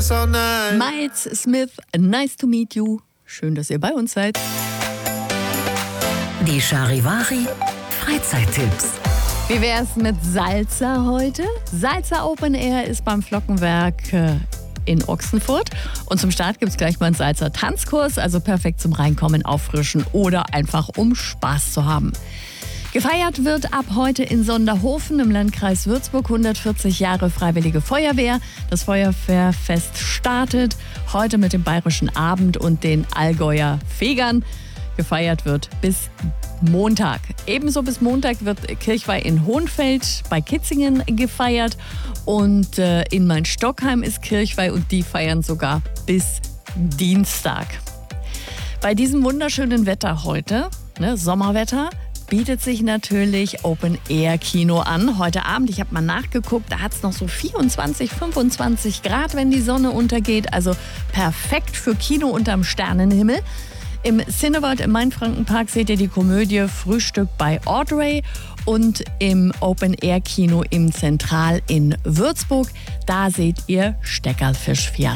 us all night. Miles Smith, nice to meet you. Schön, dass ihr bei uns seid. Die Charivari Freizeittipps. Wie wär's mit Salsa heute? Salsa Open Air ist beim Flockenwerk in Ochsenfurt. Und zum Start gibt's gleich mal einen Salsa-Tanzkurs, also perfekt zum Reinkommen, Auffrischen oder einfach um Spaß zu haben. Gefeiert wird ab heute in Sonderhofen im Landkreis Würzburg 140 Jahre Freiwillige Feuerwehr. Das Feuerwehrfest startet heute mit dem Bayerischen Abend und den Allgäuer Fegern. Gefeiert wird bis Montag. Ebenso bis Montag wird Kirchweih in Hohenfeld bei Kitzingen gefeiert. Und in Main-Stockheim ist Kirchweih und die feiern sogar bis Dienstag. Bei diesem wunderschönen Wetter heute, Sommerwetter, bietet sich natürlich Open-Air-Kino an. Heute Abend, ich habe mal nachgeguckt, da hat es noch so 24, 25 Grad, wenn die Sonne untergeht. Also perfekt für Kino unterm Sternenhimmel. Im Cineworld im Mainfrankenpark seht ihr die Komödie Frühstück bei Audrey. Und im Open-Air-Kino im Zentral in Würzburg, da seht ihr Steckerlfisch-Fiasko.